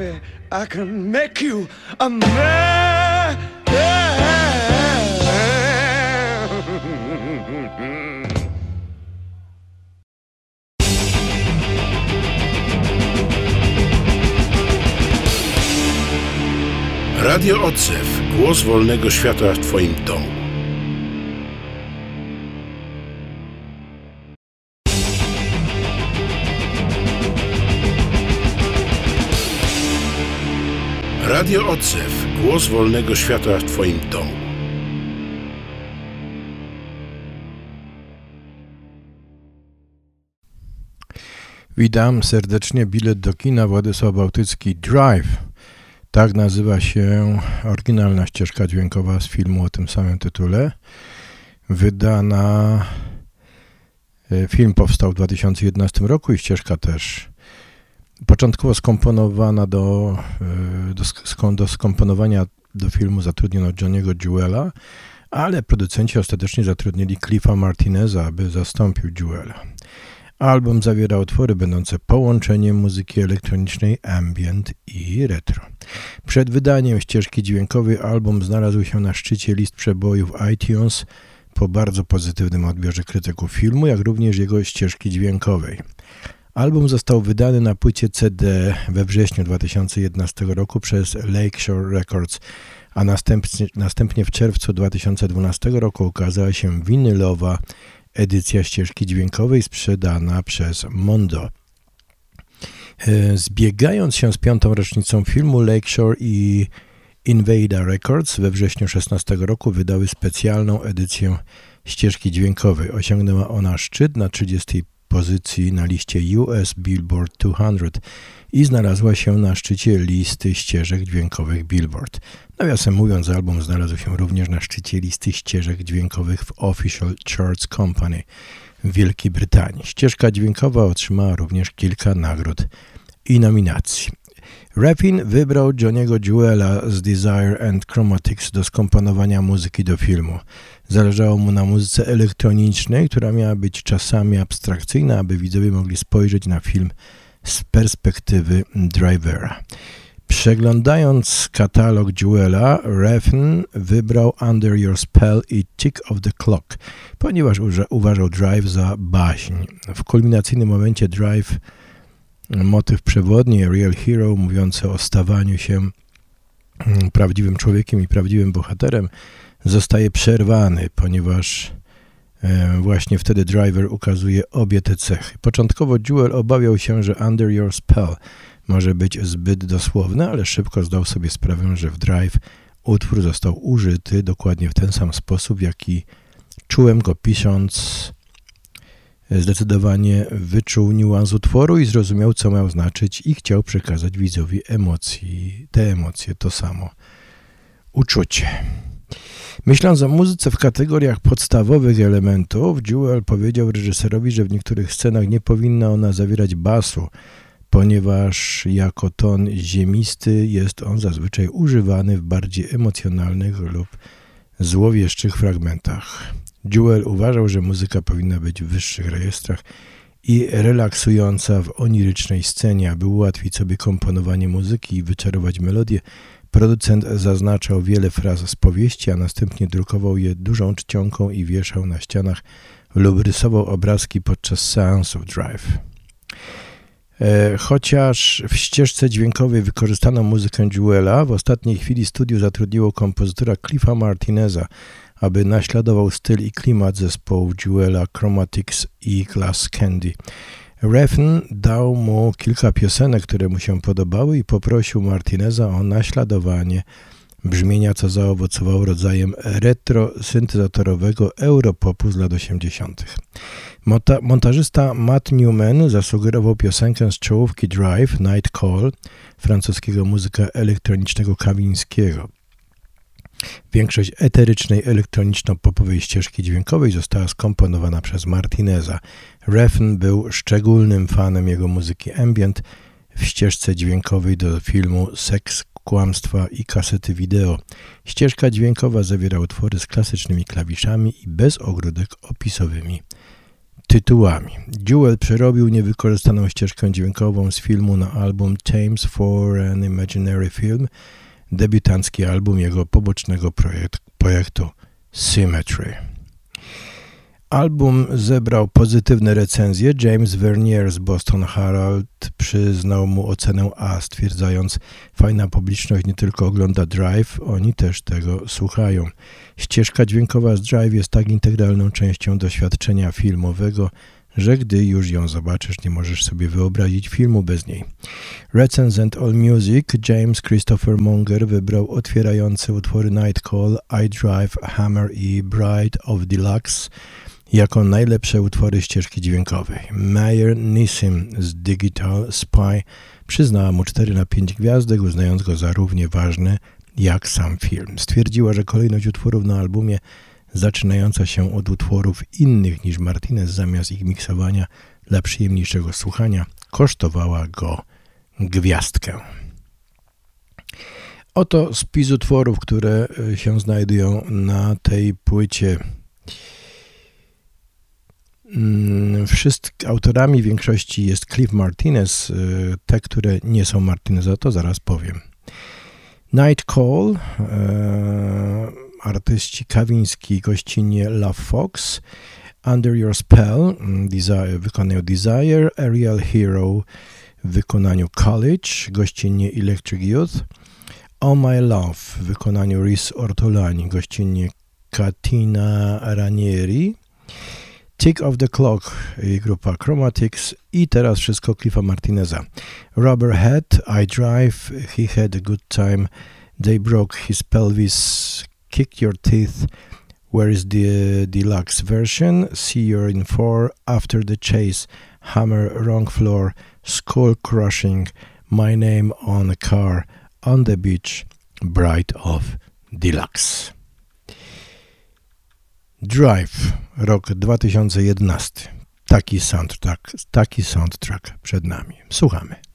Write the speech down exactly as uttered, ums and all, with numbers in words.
I can make you a man. Radio Odzew. Głos wolnego świata w Twoim domu. Radio Odzew. Głos wolnego świata w Twoim domu. Witam serdecznie. Bilet do kina Władysław Bałtycki Drive. Tak nazywa się oryginalna ścieżka dźwiękowa z filmu o tym samym tytule. Wydana... Film powstał w dwa tysiące jedenastym roku i ścieżka też. Początkowo skomponowana do, do, do skomponowania do filmu zatrudniono Johnny'ego Jewela, ale producenci ostatecznie zatrudnili Cliffa Martineza, aby zastąpił Jewela. Album zawiera utwory będące połączeniem muzyki elektronicznej, ambient i retro. Przed wydaniem ścieżki dźwiękowej album znalazł się na szczycie list przebojów iTunes po bardzo pozytywnym odbiorze krytyków filmu, jak również jego ścieżki dźwiękowej. Album został wydany na płycie C D we wrześniu dwa tysiące jedenastego roku przez Lakeshore Records, a następnie, następnie w czerwcu dwa tysiące dwunastego roku ukazała się winylowa edycja ścieżki dźwiękowej sprzedana przez Mondo. Zbiegając się z piątą rocznicą filmu, Lakeshore i Invada Records we wrześniu szesnastego roku wydały specjalną edycję ścieżki dźwiękowej. Osiągnęła ona szczyt na trzydziestej pozycji na liście U S Billboard dwieście i znalazła się na szczycie listy ścieżek dźwiękowych Billboard. Nawiasem mówiąc, album znalazł się również na szczycie listy ścieżek dźwiękowych w Official Charts Company w Wielkiej Brytanii. Ścieżka dźwiękowa otrzymała również kilka nagród i nominacji. Refn wybrał Johnny'ego Jewela z Desire and Chromatics do skomponowania muzyki do filmu. Zależało mu na muzyce elektronicznej, która miała być czasami abstrakcyjna, aby widzowie mogli spojrzeć na film z perspektywy drivera. Przeglądając katalog Jewela, Refn wybrał Under Your Spell i Tick of the Clock, ponieważ uważał Drive za baśń. W kulminacyjnym momencie Drive, motyw przewodni, Real Hero, mówiący o stawaniu się prawdziwym człowiekiem i prawdziwym bohaterem, zostaje przerwany, ponieważ właśnie wtedy driver ukazuje obie te cechy. Początkowo Jewel obawiał się, że Under Your Spell może być zbyt dosłowne, ale szybko zdał sobie sprawę, że w Drive utwór został użyty dokładnie w ten sam sposób, w jaki czułem go pisząc. Zdecydowanie wyczuł niuans utworu i zrozumiał, co miał znaczyć i chciał przekazać widzowi emocji, te emocje, to samo uczucie. Myśląc o muzyce w kategoriach podstawowych elementów, Jewel powiedział reżyserowi, że w niektórych scenach nie powinna ona zawierać basu, ponieważ jako ton ziemisty jest on zazwyczaj używany w bardziej emocjonalnych lub złowieszczych fragmentach. Jewel uważał, że muzyka powinna być w wyższych rejestrach i relaksująca w onirycznej scenie, aby ułatwić sobie komponowanie muzyki i wyczarować melodię. Producent zaznaczał wiele fraz z powieści, a następnie drukował je dużą czcionką i wieszał na ścianach lub rysował obrazki podczas seansów Drive. E, chociaż w ścieżce dźwiękowej wykorzystano muzykę Jewela, w ostatniej chwili studio zatrudniło kompozytora Cliffa Martineza, aby naśladował styl i klimat zespołu Jewela, Chromatics i Glass Candy. Refn dał mu kilka piosenek, które mu się podobały i poprosił Martineza o naśladowanie brzmienia, co zaowocowało rodzajem retro-syntezatorowego europopu z lat osiemdziesiątych. Monta- montażysta Matt Newman zasugerował piosenkę z czołówki Drive, Night Call, francuskiego muzyka elektronicznego Kawińskiego. Większość eterycznej elektroniczno-popowej ścieżki dźwiękowej została skomponowana przez Martineza. Refn był szczególnym fanem jego muzyki ambient w ścieżce dźwiękowej do filmu Seks, kłamstwa i kasety wideo. Ścieżka dźwiękowa zawiera utwory z klasycznymi klawiszami i bez ogródek opisowymi tytułami. Jewel przerobił niewykorzystaną ścieżkę dźwiękową z filmu na album Themes for an Imaginary Film, debiutancki album jego pobocznego projekt, projektu Symmetry. Album zebrał pozytywne recenzje. James Vernier z Boston Herald przyznał mu ocenę A, stwierdzając: fajna publiczność nie tylko ogląda Drive, oni też tego słuchają. Ścieżka dźwiękowa z Drive jest tak integralną częścią doświadczenia filmowego, że gdy już ją zobaczysz, nie możesz sobie wyobrazić filmu bez niej. Recensent AllMusic James Christopher Monger wybrał otwierające utwory Night Call, I Drive, Hammer i Bride of Deluxe jako najlepsze utwory ścieżki dźwiękowej. Meyer Nissim z Digital Spy przyznała mu cztery na pięć gwiazdek, uznając go za równie ważny jak sam film. Stwierdziła, że kolejność utworów na albumie, zaczynająca się od utworów innych niż Martinez zamiast ich miksowania dla przyjemniejszego słuchania, kosztowała go gwiazdkę. Oto spis utworów, które się znajdują na tej płycie. Wszystkimi autorami większości jest Cliff Martinez. Te, które nie są Martineza, to zaraz powiem. Night Call, e, artyści Kawiński, gościnnie Love Fox. Under Your Spell, Desire, w wykonaniu Desire. Aerial Hero w wykonaniu College, gościnnie Electric Youth. All My Love w wykonaniu Riz Ortolani, gościnnie Katina Ranieri. Tick of the Clock i grupa Chromatics i teraz wszystko Cliffa Martineza. Rubber Head, I Drive, He Had a Good Time, They Broke His Pelvis, Kick Your Teeth, Where is the Deluxe Version, See You're in Four, After the Chase, Hammer, Wrong Floor, Skull Crushing, My Name on a Car, On the Beach, Bride of Deluxe. Drive, rok dwa tysiące jedenasty. Taki soundtrack, taki soundtrack przed nami. Słuchamy.